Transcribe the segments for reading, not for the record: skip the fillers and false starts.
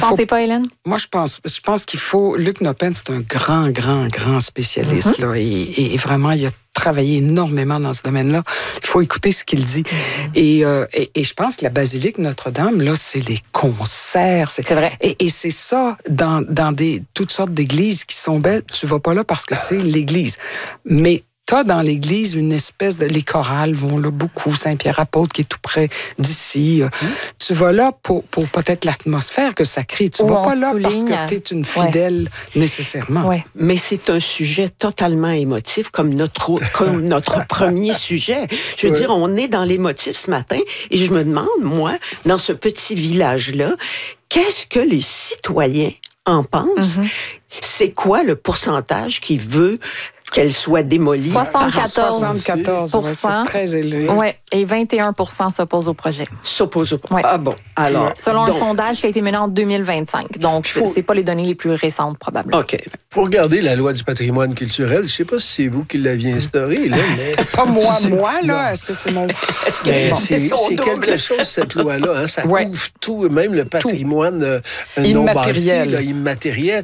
pensez pas, Hélène? Moi, je pense qu'il faut... Luc Noppen, c'est un grand spécialiste, là, et vraiment, il a travaillé énormément dans ce domaine-là. Il faut écouter ce qu'il dit. Et je pense que la basilique Notre-Dame, là, c'est les concerts. C'est vrai. Et c'est ça, dans toutes sortes d'églises qui sont belles. Tu vas pas là parce que c'est l'église. Mais t'as dans l'église une espèce de... Les chorales vont là beaucoup. Saint-Pierre-Apôtre qui est tout près d'ici. Tu vas là pour peut-être l'atmosphère que ça crée. Tu vas pas là parce que t'es une fidèle nécessairement. Ouais. Mais c'est un sujet totalement émotif comme notre premier sujet. Je veux dire, on est dans l'émotif ce matin et je me demande, moi, dans ce petit village-là, qu'est-ce que les citoyens en pensent? C'est quoi le pourcentage qui veut qu'elle soit démolie? 74%. Ouais, c'est très élevé. Oui, et 21% s'opposent au projet. S'opposent au projet. Ouais. Ah bon, alors... Selon un sondage qui a été mené en 2025. Donc, c'est pas les données les plus récentes, probablement. OK. Pour regarder la loi du patrimoine culturel, je ne sais pas si c'est vous qui l'aviez instaurée, là, mais... Pas moi, là. Est-ce que c'est mon... C'est quelque chose, cette loi-là. Hein? Ça couvre tout, même le patrimoine immatériel. Immatériel.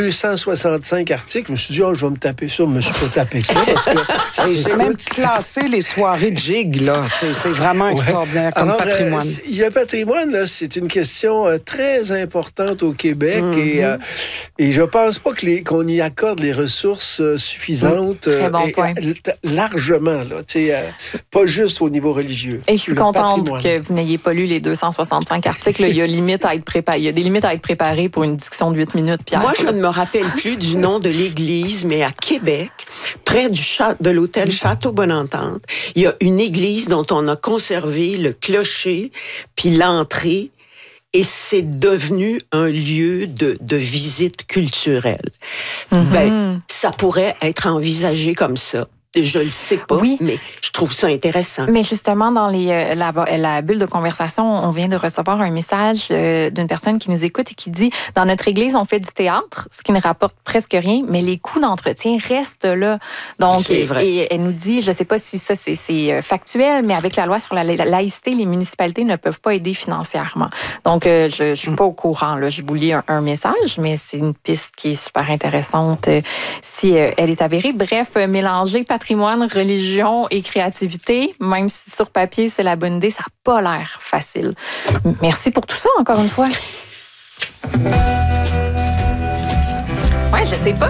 265 articles. Je me suis dit, je vais me taper ça. Je me suis pas tapé ça. Parce que j'ai même classé les soirées de gig, là. C'est vraiment extraordinaire comme patrimoine. Le patrimoine, là, c'est une question très importante au Québec et je pense pas qu'on y accorde les ressources suffisantes. Très bon point. Largement, là. Pas juste au niveau religieux. Et je suis contente que vous n'ayez pas lu les 265 articles. Il y a limite à être préparé. Il y a des limites à être préparées pour une discussion de 8 minutes, Pierre. Moi, je ne me rappelle plus du nom de l'église, mais à Québec, près de l'hôtel Château-Bonne-Entente, il y a une église dont on a conservé le clocher puis l'entrée. Et c'est devenu un lieu de visite culturelle. Ben, ça pourrait être envisagé comme ça. Je le sais pas, mais je trouve ça intéressant. Mais justement, dans la bulle de conversation, on vient de recevoir un message d'une personne qui nous écoute et qui dit « Dans notre église, on fait du théâtre, ce qui ne rapporte presque rien, mais les coûts d'entretien restent là. » Donc, c'est vrai. Et elle nous dit, je ne sais pas si ça c'est factuel, mais avec la loi sur la laïcité, les municipalités ne peuvent pas aider financièrement. Donc, je ne suis pas au courant. Là. Je vous lis un message, mais c'est une piste qui est super intéressante si elle est avérée. Bref, mélanger patrimoine, religion et créativité, même si sur papier, c'est la bonne idée, ça n'a pas l'air facile. Merci pour tout ça, encore une fois. Ouais, je sais pas.